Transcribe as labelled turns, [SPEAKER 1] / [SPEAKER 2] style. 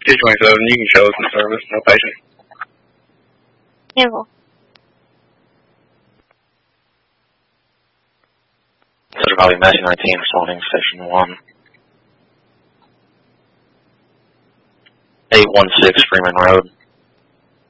[SPEAKER 1] 227, you can show us in service, no patient.
[SPEAKER 2] Cancel.
[SPEAKER 3] Cedar Valley Matthew 19, responding Station 1. 816 Freeman Road.